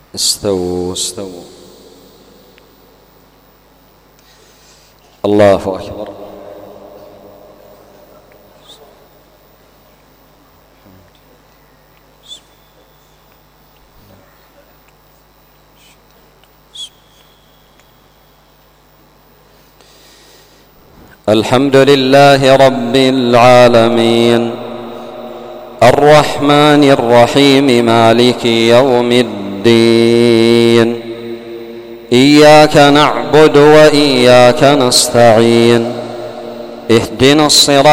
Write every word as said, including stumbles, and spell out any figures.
استووا استووا. الله أكبر. الحمد لله رب العالمين الرحمن الرحيم مالك يوم الدين. إياك نعبد وإياك نستعين. اهدنا الصراط